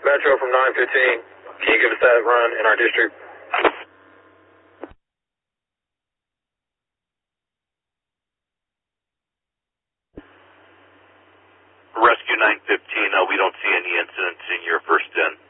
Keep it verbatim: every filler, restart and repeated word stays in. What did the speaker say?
Metro from nine fifteen. Can you give us that run in our district? Rescue nine fifteen, uh, we don't see any incidents in your first den.